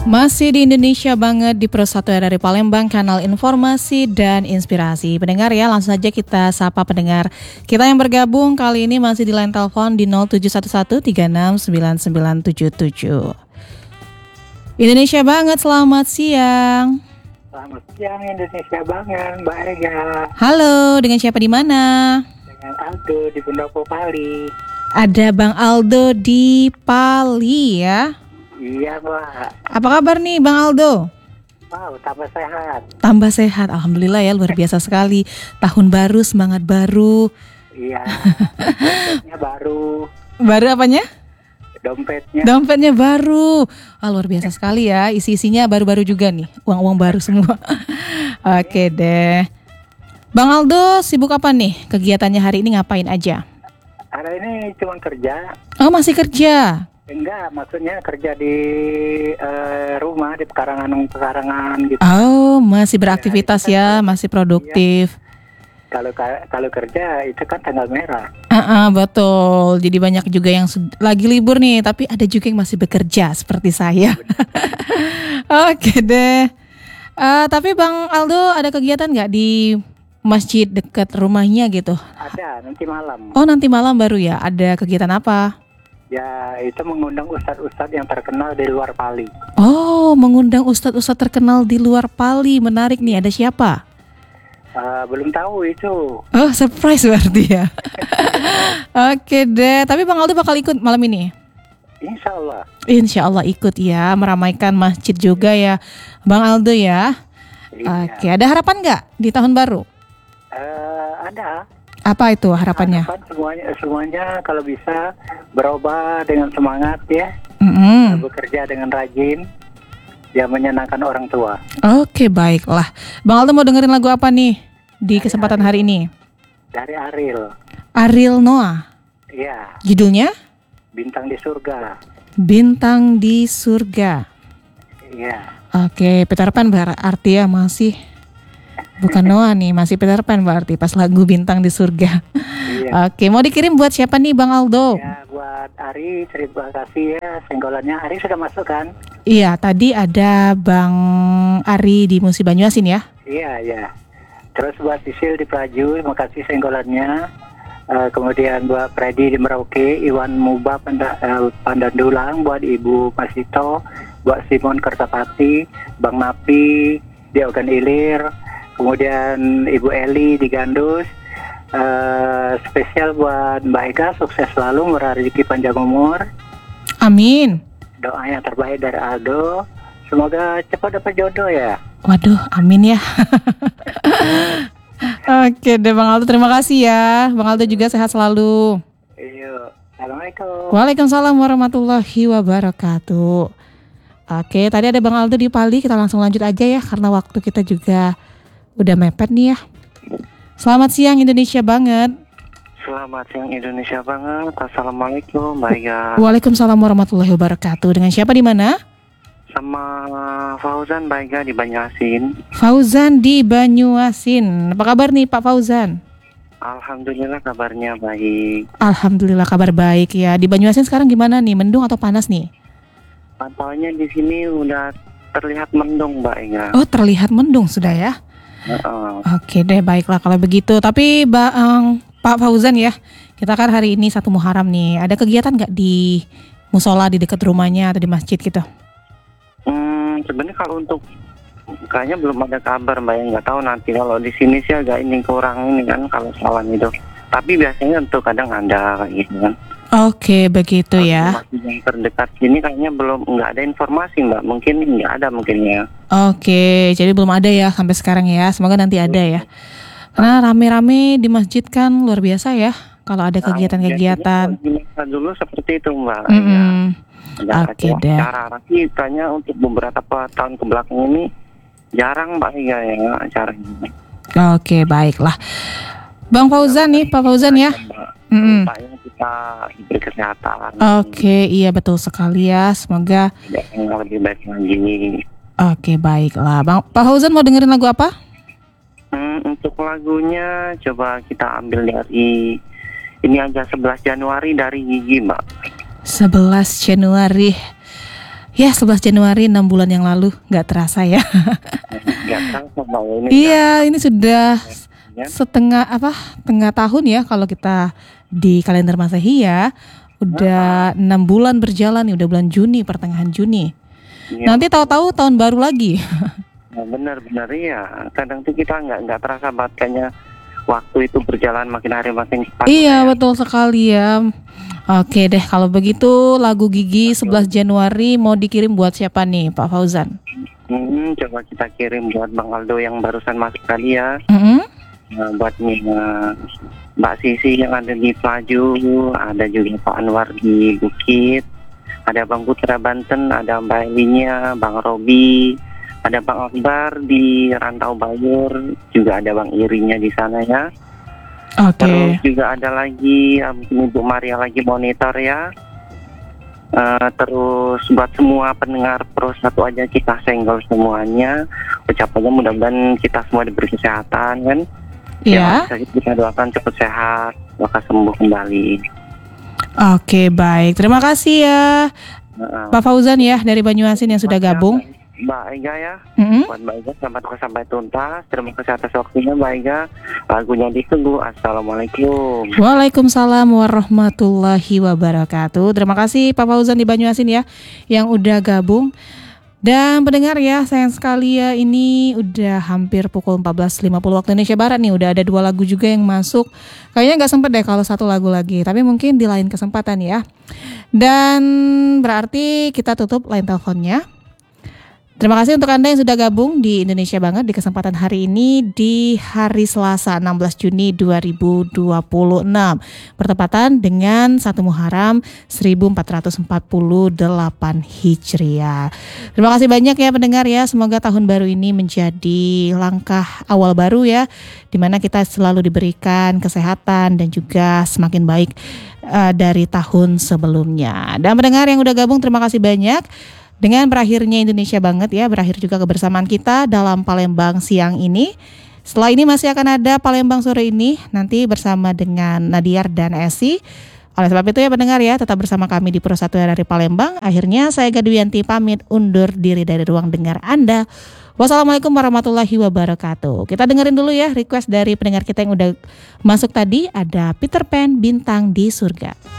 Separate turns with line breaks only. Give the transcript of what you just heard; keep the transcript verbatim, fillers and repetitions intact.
Masih di Indonesia banget di Pro satu dari Palembang, kanal informasi dan inspirasi. Pendengar ya, langsung saja kita sapa pendengar kita yang bergabung kali ini masih di line telepon di nol tujuh satu satu tiga enam sembilan sembilan tujuh tujuh. Indonesia banget, selamat siang.
Selamat siang Indonesia banget, Mbak Ega.
Halo, dengan siapa di mana?
Dengan Aldo di Pendopo Pali.
Ada Bang Aldo di Pali ya.
Iya, Mbak.
Apa kabar nih Bang Aldo?
Wow, tambah sehat.
Tambah sehat, alhamdulillah ya, luar biasa sekali. Tahun baru, semangat baru.
Iya. Dompetnya baru.
Baru apanya?
Dompetnya.
Dompetnya baru. Ah, luar biasa sekali ya. Isi-isinya baru-baru juga nih. Uang-uang baru semua. Oke deh. Bang Aldo sibuk apa nih? Kegiatannya hari ini ngapain aja?
Hari ini cuma kerja.
Oh, masih kerja?
Enggak, maksudnya kerja di uh, rumah, di pekarangan-pekarangan gitu.
Oh, masih beraktivitas ya, ya, masih produktif.
Iya. Kalau kalau kerja itu kan tanggal merah.
Ah, uh-uh, betul. Jadi banyak juga yang lagi libur nih, tapi ada juga yang masih bekerja seperti saya. Oke deh. Uh, tapi Bang Aldo ada kegiatan nggak di masjid dekat rumahnya gitu?
Ada, nanti malam.
Oh, nanti malam baru ya. Ada kegiatan apa?
Ya, itu mengundang ustadz-ustadz yang terkenal di luar Pali.
Oh, mengundang ustadz-ustadz terkenal di luar Pali. Menarik nih, ada siapa?
Uh, belum tahu itu.
Oh, surprise berarti ya. Oke deh, tapi Bang Aldo bakal ikut malam ini?
Insya Allah.
Insya Allah ikut ya, meramaikan masjid juga ya Bang Aldo ya. Iya. Oke, ada harapan nggak di tahun baru?
Uh, ada.
Apa itu harapannya?
Harapan semuanya, semuanya kalau bisa berubah dengan semangat ya,
mm-hmm.
bekerja dengan rajin, ya menyenangkan orang tua.
Oke, baiklah. Bang Aldo mau dengerin lagu apa nih di dari kesempatan Ariel. Hari ini?
Dari Ariel.
Ariel Noah.
Iya.
Judulnya?
Bintang di Surga.
Bintang di Surga.
Iya.
Oke, Peter Pan berarti ya masih. Bukan Noah nih, masih Peter Pan berarti pas lagu Bintang di Surga. Iya. Oke, mau dikirim buat siapa nih Bang Aldo?
Ya, buat Ari, terima kasih ya senggolannya. Ari sudah masuk kan?
Iya, tadi ada Bang Ari di Musi Banyuasin ya?
Iya, iya. Terus buat Sisil di Pelaju, terima kasih senggolannya. Uh, kemudian buat Freddy di Merauke, Iwan Muba Panda, uh, Pandandulang, buat Ibu Masito, buat Simon Kertapati, Bang Napi di Ogan Ilir. Kemudian Ibu Eli di Gandus, uh, spesial buat Mbak Eka, sukses selalu, murah rezeki panjang umur.
Amin.
Doa yang terbaik dari Aldo, semoga cepat dapat jodoh ya.
Waduh, amin ya. Oke deh Bang Aldo, terima kasih ya. Bang Aldo juga sehat selalu.
Iya, Assalamualaikum.
Waalaikumsalam warahmatullahi wabarakatuh. Oke, tadi ada Bang Aldo di Pali, kita langsung lanjut aja ya, karena waktu kita juga udah mepet nih ya. Selamat siang Indonesia banget.
Selamat siang Indonesia banget. Assalamualaikum, Mbak Ega.
Waalaikumsalam warahmatullahi wabarakatuh. Dengan siapa di mana?
Sama Fauzan, Mbak Ega di Banyuasin.
Fauzan di Banyuasin. Apa kabar nih Pak Fauzan?
Alhamdulillah kabarnya baik.
Alhamdulillah kabar baik ya. Di Banyuasin sekarang gimana nih? Mendung atau panas nih?
Pantauannya di sini udah terlihat mendung, Mbak Ega.
Oh, terlihat mendung sudah ya?
Uh-uh.
Oke deh, baiklah kalau begitu. Tapi Bang Pak Fauzan ya, kita kan hari ini satu Muharram nih. Ada kegiatan nggak di musola di dekat rumahnya atau di masjid gitu?
Hmm, sebenarnya kalau untuk kayaknya belum ada kabar, Mbak. Nggak tahu nanti kalau di sini sih agak ini kurang ini kan kalau salam itu. Tapi biasanya untuk kadang ada kayak gitu kan.
Oke, begitu ya.
Masjid yang terdekat sini kayaknya belum nggak ada informasi, Mbak. Mungkin nggak ada mungkinnya.
Oke, jadi belum ada ya sampai sekarang ya. Semoga nanti ada ya. Karena rame-rame di masjid kan luar biasa ya. Kalau ada kegiatan-kegiatan.
Nah, dulu seperti itu, Mbak.
Mm-hmm.
Ya.
Oke deh.
Acara tapi kayaknya untuk beberapa tahun kebelakang ini jarang, Mbak, ya, ya acara ini.
Oke, baiklah. Bang Fauzan nih, Pak Fauzan ya.
Mm-hmm. Kita diberi kesehatan.
Oke, iya betul sekali ya. Semoga
yang lebih baik lagi.
Oke, baiklah. Bang Pak Fauzan mau dengerin lagu apa?
Hmm, untuk lagunya coba kita ambil dari ini aja sebelas Januari dari Gigi, Mbak.
sebelas Januari. Ya sebelas Januari enam bulan yang lalu, nggak terasa ya.
Nggak terasa Mbak ini.
Iya, ini sudah
Ya.
setengah apa? Tengah tahun ya kalau kita di kalender Masehi ya. Udah enam bulan berjalan nih, udah bulan Juni, pertengahan Juni.
Ya.
Nanti tahu-tahu tahun baru lagi.
Nah, benar-benar iya. Kadang tuh kita nggak nggak terasa banget kayaknya waktu itu berjalan makin hari makin cepat.
Iya,
ya.
betul sekali ya. Oke deh, kalau begitu lagu Gigi sebelas Januari mau dikirim buat siapa nih, Pak Fauzan?
Hmm, coba kita kirim buat Bang Aldo yang barusan masuk tadi ya.
Mm-hmm.
Nah, buat uh, Mbak Sisi yang ada di Pelaju, ada juga Pak Anwar di Bukit, ada Bang Putra Banten, ada Mbak Elinya, Bang Robi, ada Bang Akbar di Rantau Bayur, juga ada Bang Irinya di sana ya.
Oke.
Terus juga ada lagi um, Ibu Maria lagi monitor ya. Uh, terus buat semua pendengar Pro Satu aja kita senggol semuanya. Ucapannya mudah-mudahan kita semua diberi kesehatan kan.
Iya.
Ya, kita doakan cepat sehat, maka sembuh kembali.
Oke, baik. Terima kasih ya
Uh,
Pak Fauzan ya dari Banyuasin yang sudah gabung.
Mbak Ega ya,
Mm-hmm.
buat Mbak Ega sampai sampai tuntas. Terima kasih atas waktunya Mbak Ega. Lagunya ditunggu. Assalamualaikum.
Waalaikumsalam warahmatullahi wabarakatuh. Terima kasih Pak Fauzan di Banyuasin ya yang udah gabung. Dan pendengar ya, sayang sekali ya ini udah hampir pukul empat belas lima puluh waktu Indonesia Barat nih. Udah ada dua lagu juga yang masuk. Kayaknya gak sempet deh kalau satu lagu lagi, tapi mungkin di lain kesempatan ya. Dan berarti kita tutup line teleponnya. Terima kasih untuk Anda yang sudah gabung di Indonesia Banget di kesempatan hari ini di hari Selasa enam belas Juni dua ribu dua puluh enam bertepatan dengan satu Muharram seribu empat ratus empat puluh delapan Hijriah. Terima kasih banyak ya pendengar ya, semoga tahun baru ini menjadi langkah awal baru ya, di mana kita selalu diberikan kesehatan dan juga semakin baik uh, dari tahun sebelumnya. Dan pendengar yang udah gabung terima kasih banyak. Dengan berakhirnya Indonesia Banget ya, berakhir juga kebersamaan kita dalam Palembang siang ini. Setelah ini masih akan ada Palembang sore ini, nanti bersama dengan Nadiar dan Esi. Oleh sebab itu ya pendengar ya, tetap bersama kami di Pro Satu dari Palembang. Akhirnya saya Gadwianti pamit undur diri dari ruang dengar Anda. Wassalamualaikum warahmatullahi wabarakatuh. Kita dengerin dulu ya request dari pendengar kita yang udah masuk tadi, ada Peter Pan Bintang di Surga.